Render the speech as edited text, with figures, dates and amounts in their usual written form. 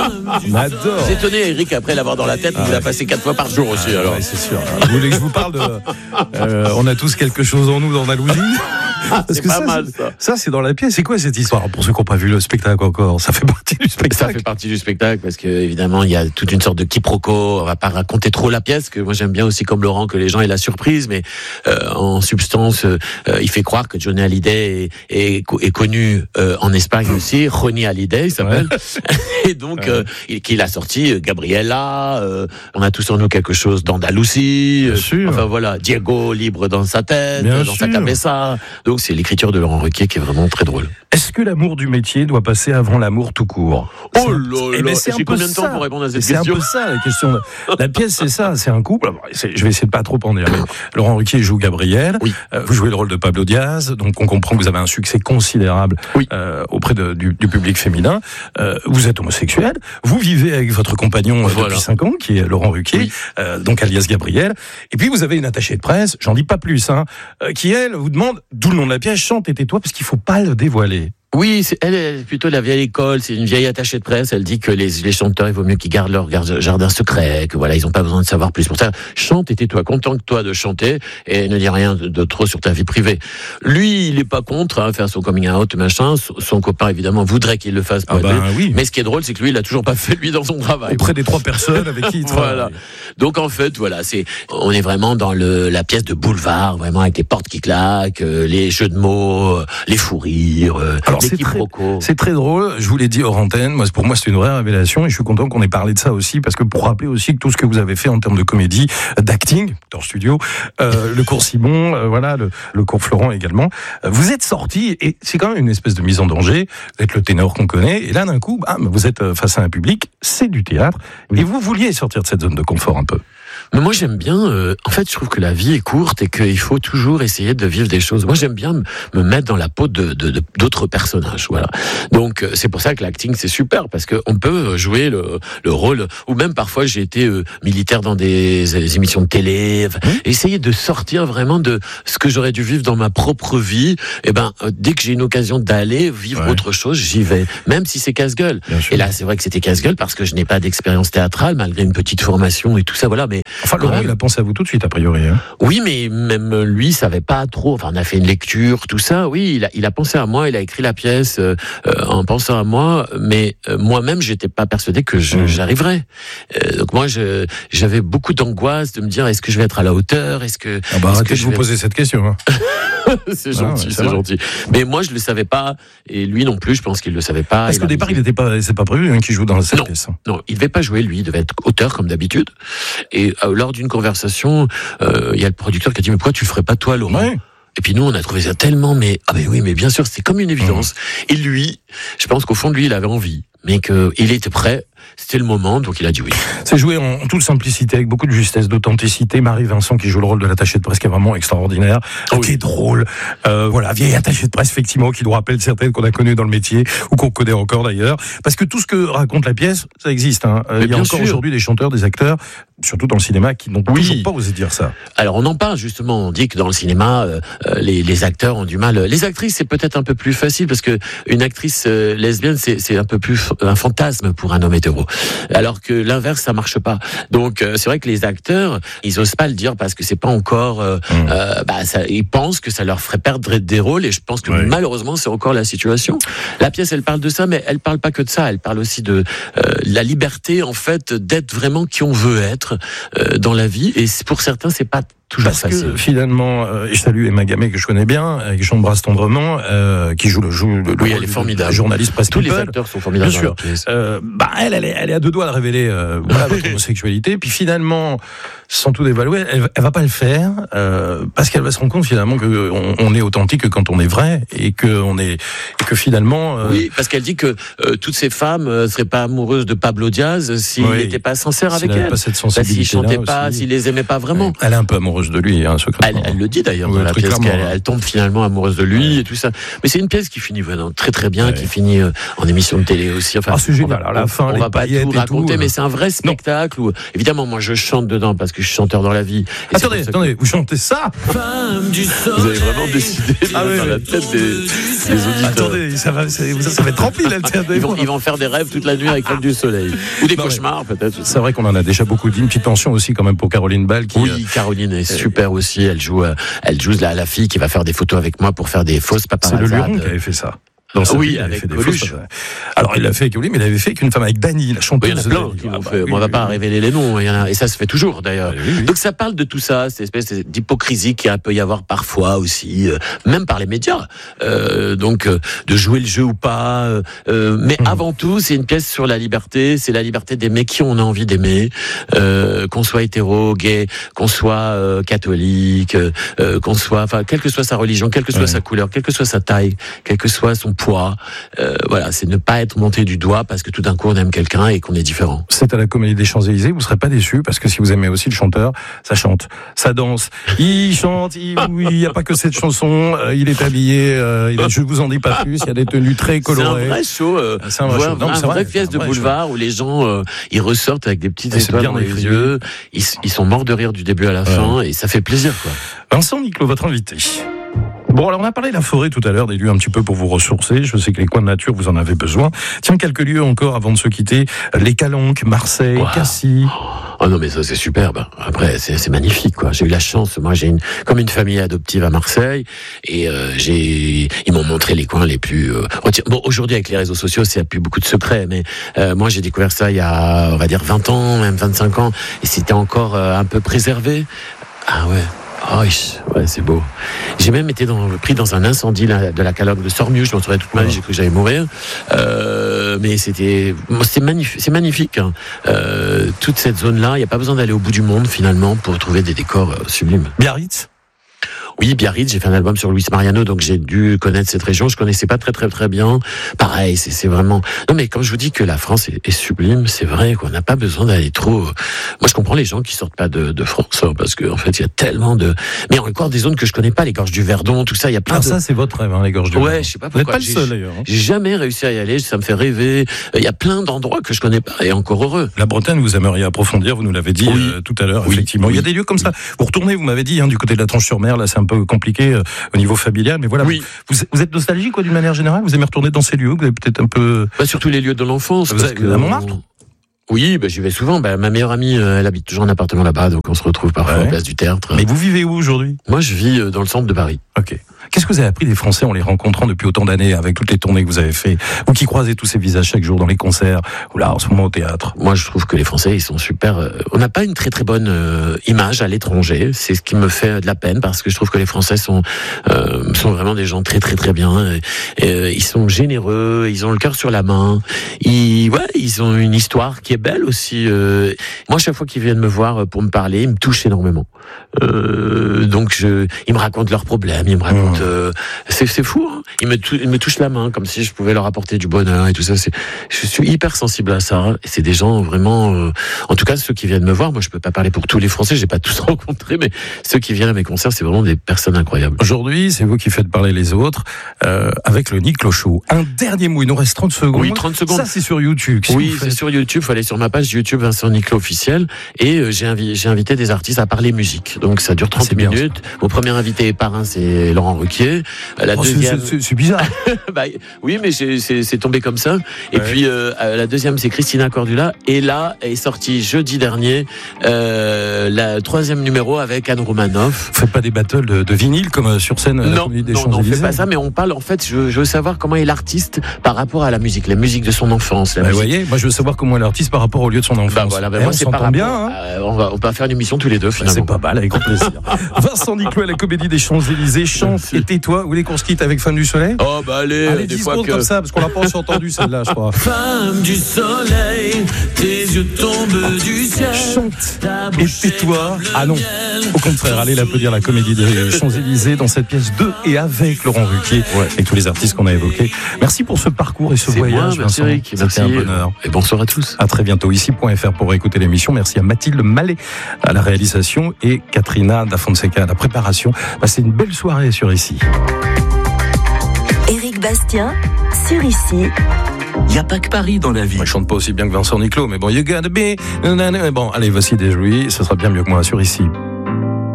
M'adore. Vous étonné, Eric, après l'avoir dans la tête, il l'a passé 4 fois par jour aussi. Alors. Ouais, c'est sûr. Vous voulez que je vous parle de on a tous quelque chose en nous dans Andalousie. C'est pas mal, ça. Ça, c'est dans la pièce. C'est quoi cette histoire? Pour ceux qui n'ont pas vu le spectacle encore, ça fait partie du spectacle. Ça fait partie du spectacle parce que évidemment il y a toute une sorte de quiproquo. On va pas raconter trop la pièce, que moi j'aime bien aussi comme Laurent que les gens aient la surprise, mais en substance, il fait croire que Johnny Hallyday est connu en Espagne aussi. Johnny Hallyday, il s'appelle. Ouais. Et donc qu'il a sorti Gabriella. On a tous en nous quelque chose d'Andalousie. Enfin voilà, Diego libre dans sa tête, bien dans sa cabeza. Donc c'est l'écriture de Laurent Ruquier qui est vraiment très drôle. Est-ce que l'amour du métier doit passer avant l'amour tout court? Oh là là, j'ai combien de temps pour répondre à cette question? C'est un peu ça la question. La pièce, c'est ça, c'est un couple. Je vais essayer de pas trop en dire. Mais Laurent Ruquier joue Gabriel. Oui. Vous jouez le rôle de Pablo Diaz, donc on comprend que vous avez un succès considérable auprès du public féminin. Vous êtes homosexuel. Vous vivez avec votre compagnon depuis 5 ans, qui est Laurent Ruquier, donc alias Gabriel. Et puis vous avez une attachée de presse, j'en dis pas plus, qui elle vous demande, d'où le nom de la pièce, chante et tais-toi, parce qu'il faut pas le dévoiler. Oui, elle est plutôt la vieille école, c'est une vieille attachée de presse, elle dit que les chanteurs, il vaut mieux qu'ils gardent leur jardin secret, que voilà, ils n'ont pas besoin de savoir plus. Pour ça, chante et tais-toi, contente-toi de chanter et ne dis rien de trop sur ta vie privée. Lui, il est pas contre faire son coming out, machin, son copain évidemment voudrait qu'il le fasse pour aider. Mais ce qui est drôle, c'est que lui, il a toujours pas fait lui dans son travail. Auprès des 3 personnes avec qui il travaille. Voilà. Donc en fait, voilà, on est vraiment dans la pièce de boulevard, vraiment avec les portes qui claquent, les jeux de mots, les fous rires. Alors c'est très drôle, je vous l'ai dit hors antenne, pour moi c'est une vraie révélation et je suis content qu'on ait parlé de ça aussi, parce que pour rappeler aussi que tout ce que vous avez fait en termes de comédie, d'acting, dans le studio, le cours Simon, voilà, le cours Florent également, vous êtes sorti et c'est quand même une espèce de mise en danger, vous êtes le ténor qu'on connaît et là d'un coup, vous êtes face à un public, c'est du théâtre et vous vouliez sortir de cette zone de confort un peu. Mais moi j'aime bien, en fait je trouve que la vie est courte et qu'il faut toujours essayer de vivre des choses. Moi j'aime bien me mettre dans la peau d'autres personnages, voilà. Donc c'est pour ça que l'acting c'est super, parce que on peut jouer le rôle, ou même parfois j'ai été militaire dans des émissions de télé, essayer de sortir vraiment de ce que j'aurais dû vivre dans ma propre vie. Et dès que j'ai une occasion d'aller vivre autre chose, j'y vais, même si c'est casse-gueule. Et là c'est vrai que c'était casse-gueule parce que je n'ai pas d'expérience théâtrale malgré une petite formation et tout ça, voilà. Mais enfin, Laurent, il a pensé à vous tout de suite, a priori. Oui, mais même lui, savait pas trop. Enfin, on a fait une lecture, tout ça. Oui, il a pensé à moi, il a écrit la pièce en pensant à moi. Mais moi-même, j'étais pas persuadé que j'arriverais. Donc moi, j'avais beaucoup d'angoisse de me dire, est-ce que je vais être à la hauteur? Arrêtez de vous poser cette question. C'est gentil, c'est gentil. Mais moi, je le savais pas, et lui non plus. Je pense qu'il le savait pas. Parce qu'au départ, c'est pas prévu qu'il joue dans cette pièce. Non, il devait pas jouer. Lui, il devait être auteur comme d'habitude. Et lors d'une conversation, il y a le producteur qui a dit, mais pourquoi tu le ferais pas toi, Laurent? Et puis nous, on a trouvé ça tellement, mais oui, mais bien sûr, c'est comme une évidence. Et lui, je pense qu'au fond de lui, il avait envie, mais qu'il était prêt. C'était le moment, donc il a dit oui. C'est joué en toute simplicité, avec beaucoup de justesse, d'authenticité. Marie Vincent qui joue le rôle de l'attachée de presse, qui est vraiment extraordinaire, qui est drôle. Voilà, vieille attachée de presse, effectivement, qui nous rappelle certaines qu'on a connues dans le métier, ou qu'on connaît encore d'ailleurs. Parce que tout ce que raconte la pièce, ça existe. Il y a encore aujourd'hui des chanteurs, des acteurs, surtout dans le cinéma, qui n'ont toujours pas osé dire ça. Alors on en parle justement, on dit que dans le cinéma, les acteurs ont du mal. Les actrices, c'est peut-être un peu plus facile, parce que une actrice lesbienne, c'est un peu plus un fantasme pour un homme hétéro. Alors que l'inverse, ça marche pas. Donc c'est vrai que les acteurs, ils osent pas le dire parce que c'est pas encore. Ils pensent que ça leur ferait perdre des rôles, et je pense que malheureusement c'est encore la situation. La pièce, elle parle de ça, mais elle parle pas que de ça. Elle parle aussi de la liberté, en fait, d'être vraiment qui on veut être dans la vie. Et pour certains, c'est pas toujours facile. Parce que finalement, je salue Emma Gamay que je connais bien, qui j'embrasse tendrement, qui joue le elle est formidable. Journaliste presse Tous les acteurs sont formidables. Bien sûr. Elle est à 2 doigts de révéler votre homosexualité. Puis finalement, sans tout dévaluer, elle va pas le faire parce qu'elle va se rendre compte finalement que on est authentique quand on est vrai, et que finalement. Oui, parce qu'elle dit que toutes ces femmes seraient pas amoureuses de Pablo Diaz s'il n'était pas sincère avec elle. Pas cette sensibilité, s'il chantait pas, s'il les aimait pas vraiment. Elle est un peu amoureuse amoureuse de lui, hein, secrètement. Elle le dit d'ailleurs dans la pièce, qu'elle tombe finalement amoureuse de lui et tout ça. Mais c'est une pièce qui finit vraiment très très bien, qui finit en émission de télé aussi. Enfin, c'est génial. À la fin, on va pas tout raconter, mais c'est un vrai spectacle où, évidemment, moi je chante dedans parce que je suis chanteur dans la vie. Attendez, vous chantez ça? Femme du soleil. Vous avez vraiment décidé dans la tête des auditeurs. Attendez, ça va être rempli là. Ils vont faire des rêves toute la nuit avec Femme du soleil. Ou des cauchemars peut-être. C'est vrai qu'on en a déjà beaucoup dit. Une petite tension aussi quand même pour Caroline Ball. Oui, Caroline est super aussi. Elle joue la fille qui va faire des photos avec moi pour faire des fausses paparazzades. C'est le Luron qui avait fait ça. Oui, avec Coluche. Alors, il l'a fait avec Coluche, mais il avait fait avec une femme, avec Dany, la chanteuse. Il y en a plein qui l'ont fait. On va pas révéler les noms. Et ça se fait toujours, d'ailleurs. Donc, ça parle de tout ça, cette espèce d'hypocrisie qu'il peut y avoir parfois aussi, même par les médias. Donc, de jouer le jeu ou pas. Mais avant tout, c'est une pièce sur la liberté. C'est la liberté d'aimer qui on a envie d'aimer. Qu'on soit hétéro, gay, qu'on soit catholique, qu'on soit, enfin, quelle que soit sa religion, quelle que soit sa couleur, quelle que soit sa taille, quel que soit son poids. Voilà, c'est ne pas être monté du doigt parce que tout d'un coup on aime quelqu'un et qu'on est différent. C'est à la Comédie des Champs-Élysées, vous serez pas déçus parce que si vous aimez aussi le chanteur, ça chante, ça danse, il chante, il y a pas que cette chanson, il est habillé, je vous en dis pas plus, il y a des tenues très colorées. C'est un vrai show, c'est un vrai show. Non, c'est une vraie pièce de boulevard où les gens ils ressortent avec des petites étoiles dans les yeux, ils sont morts de rire du début à la fin et ça fait plaisir quoi. Vincent Niclot, votre invité. Bon, alors on a parlé de la forêt tout à l'heure, des lieux un petit peu pour vous ressourcer. Je sais que les coins de nature, vous en avez besoin. Tiens, quelques lieux encore avant de se quitter. Les Calanques, Marseille, Cassis. Oh non, mais ça c'est superbe. Après, c'est magnifique, quoi. J'ai eu la chance. Moi, j'ai comme une famille adoptive à Marseille, et ils m'ont montré les coins les plus. Bon, aujourd'hui avec les réseaux sociaux, il n'y a plus beaucoup de secrets, mais moi j'ai découvert ça il y a, on va dire 20 ans, même 25 ans, et c'était encore un peu préservé. Ah ouais. Oh, ouais, c'est beau. J'ai même été pris dans un incendie de la Calanque de Sormieux. Je m'en souviens toute ma vie, j'ai cru que j'allais mourir. Mais c'est magnifique. Hein. Toute cette zone-là, il n'y a pas besoin d'aller au bout du monde finalement pour trouver des décors sublimes. Biarritz. Oui, Biarritz, j'ai fait un album sur Luis Mariano, donc j'ai dû connaître cette région. Je connaissais pas très bien. Pareil, c'est vraiment... Non, mais quand je vous dis que la France est sublime, c'est vrai qu'on n'a pas besoin d'aller trop... Moi, je comprends les gens qui sortent pas de France, hein, parce qu'en fait, il y a tellement de... Mais encore des zones que je connais pas, les gorges du Verdon, tout ça, il y a plein de... ça, c'est votre rêve, hein, les gorges du Verdon. Ouais, je sais pas pourquoi. Vous n'êtes pas le seul, d'ailleurs. J'ai jamais réussi à y aller, ça me fait rêver. Il y a plein d'endroits que je connais pas, et encore heureux. La Bretagne, vous aimeriez approfondir, vous nous l'avez dit tout à l'heure, effectivement. Il y a des lieux comme ça. Vous retournez, vous m'avez dit, hein, du côté de la Tranche-sur-Mer, là, c'est un peu compliqué au niveau familial, mais voilà. Vous êtes nostalgique, quoi, d'une manière générale? Vous aimez retourner dans ces lieux? Vous avez peut-être un peu... surtout les lieux de l'enfance. Vous avez à Montmartre? Oui, j'y vais souvent. Ma meilleure amie, elle habite toujours en appartement là-bas, donc on se retrouve parfois à Place du Tertre. Mais vous vivez où aujourd'hui? Moi, je vis dans le centre de Paris. Ok. Qu'est-ce que vous avez appris des Français en les rencontrant depuis autant d'années, avec toutes les tournées que vous avez fait, vous qui croisez tous ces visages chaque jour dans les concerts, ou là, en ce moment au théâtre? Moi, je trouve que les Français, ils sont super... On n'a pas une très bonne image à l'étranger. C'est ce qui me fait de la peine, parce que je trouve que les Français sont vraiment des gens très bien. Ils sont généreux, ils ont le cœur sur la main. Ils ont une histoire qui est belle aussi. Moi, chaque fois qu'ils viennent me voir pour me parler, ils me touchent énormément. Donc, ils me racontent leurs problèmes, ils me racontent... c'est fou, hein. Ils me touchent la main comme si je pouvais leur apporter du bonheur et tout ça. Je suis hyper sensible à ça. Et c'est des gens vraiment... en tout cas, ceux qui viennent me voir, moi je peux pas parler pour tous les Français, j'ai pas tous rencontré, mais ceux qui viennent à mes concerts, c'est vraiment des personnes incroyables. Aujourd'hui, c'est vous qui faites parler les autres avec le Niclot Show. Un dernier mot, il nous reste 30 secondes. Oui, 30 secondes. Ça, c'est sur YouTube. C'est sur YouTube. Il faut aller sur ma page YouTube Vincent Niclot officiel. Et j'ai invité des artistes à parler musique. Donc ça dure 30 minutes. Bien, mon premier invité parrain, c'est Laurent Ruquier. La deuxième... c'est bizarre. Oui, mais c'est tombé comme ça. Et puis la deuxième, c'est Christina Cordula. Et là est sorti jeudi dernier la troisième numéro avec Anne Romanoff. Vous faites pas des battles de vinyle comme sur scène? Non, on fait pas ça. Mais on parle. En fait, je veux savoir comment est l'artiste par rapport à la musique de son enfance. Vous voyez, moi je veux savoir comment est l'artiste par rapport au lieu de son enfance. Moi c'est pas bien. Hein. On va faire une émission tous les deux finalement. C'est pas mal, avec grand plaisir. Vincent Niclot à la Comédie des Champs-Élysées, chante Et tais-toi, vous voulez qu'on se quitte avec Femme du Soleil? Oh bah allez, 10 secondes comme ça, parce qu'on l'a pas aussi entendu celle-là, je crois. Femme du soleil, tes yeux tombent du ciel. Chante et tais-toi. Ah non, au contraire, allez l'applaudir la Comédie des Champs-Élysées dans cette pièce de et avec Laurent Ruquier et tous les artistes qu'on a évoqués. Merci pour ce parcours et ce voyage, merci Vincent. Eric, C'était un bonheur. Et bonsoir à tous. À très bientôt, ici.fr pour écouter l'émission. Merci à Mathilde Mallet à la réalisation et Katrina Da Fonseca à la préparation. Passez une belle soirée sur Ici. Éric Bastien, sur Ici. Il n'y a pas que Paris dans la vie. Moi, je chante pas aussi bien que Vincent Niclot, mais bon, you gotta be. Bon, allez, voici des jouets, ce sera bien mieux que moi sur Ici.